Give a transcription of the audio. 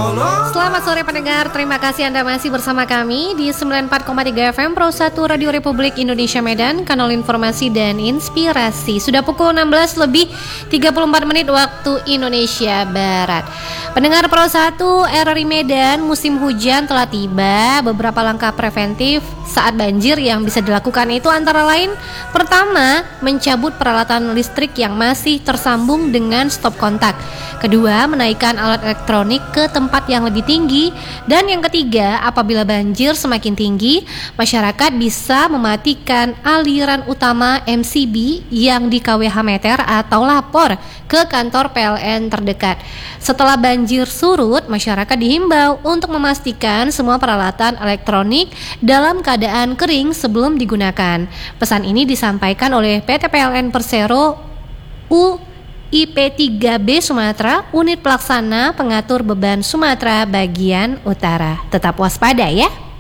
Selamat sore pendengar, terima kasih Anda masih bersama kami di 94,3 FM Pro 1 Radio Republik Indonesia Medan, kanal informasi dan inspirasi. Sudah pukul 16 lebih 34 menit waktu Indonesia Barat. Pendengar Pro 1 RRI Medan, musim hujan telah tiba. Beberapa langkah preventif saat banjir yang bisa dilakukan itu antara lain: pertama, mencabut peralatan listrik yang masih tersambung dengan stop kontak. Kedua, menaikkan alat elektronik ke tempat yang lebih tinggi. Dan yang ketiga, apabila banjir semakin tinggi, masyarakat bisa mematikan aliran utama MCB yang di KWH meter atau lapor ke kantor PLN terdekat. Setelah banjir surut, masyarakat dihimbau untuk memastikan semua peralatan elektronik dalam keadaan kering sebelum digunakan. Pesan ini disampaikan oleh PT PLN Persero IP3B Sumatera, Unit Pelaksana Pengatur Beban Sumatera bagian Utara. Tetap waspada ya.